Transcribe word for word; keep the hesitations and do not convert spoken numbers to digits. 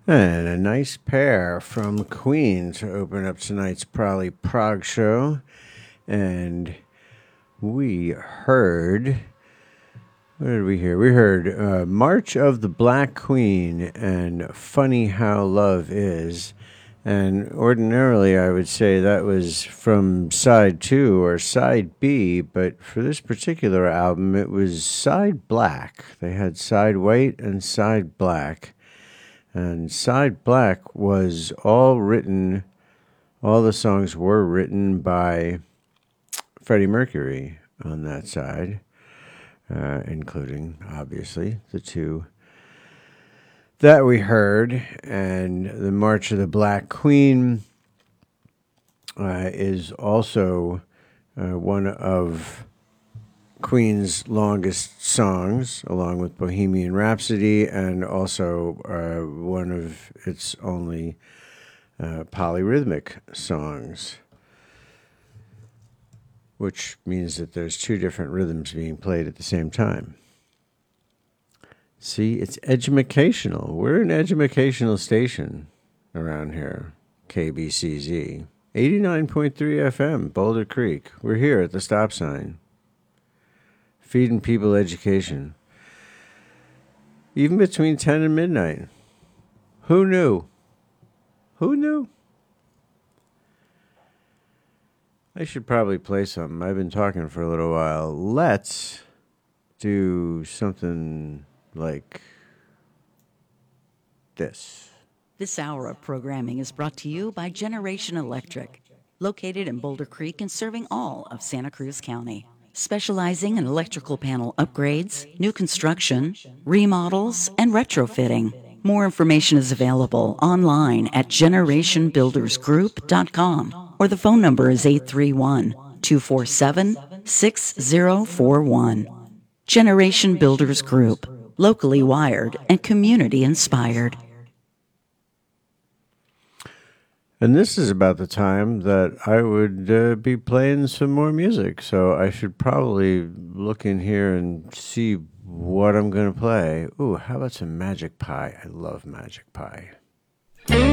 And a nice pair from Queen to open up tonight's Probably Prog show. And we heard, what did we hear? We heard uh, March of the Black Queen and Funny How Love Is. And ordinarily I would say that was from side two or side B, but for this particular album it was side black. They had side white and side black. And side black was all written, all the songs were written by Freddie Mercury on that side, uh, including, obviously, the two that we heard. And the March of the Black Queen uh, is also uh, one of Queen's longest songs, along with Bohemian Rhapsody, and also uh, one of its only uh, polyrhythmic songs, which means that there's two different rhythms being played at the same time. See, it's educational. We're an educational station around here, K B C Z. eighty-nine point three F M, Boulder Creek. We're here at the stop sign. Feeding people education. Even between ten and midnight. Who knew? Who knew? I should probably play something. I've been talking for a little while. Let's do something like this. This hour of programming is brought to you by Generation Electric, located in Boulder Creek and serving all of Santa Cruz County. Specializing in electrical panel upgrades, new construction, remodels, and retrofitting. More information is available online at generation builders group dot com, or the phone number is eight three one, two four seven, six zero four one. Generation Builders Group, locally wired and community inspired. And this is about the time that I would uh, be playing some more music, so I should probably look in here and see what I'm going to play. Ooh, how about some Magic Pie? I love Magic Pie.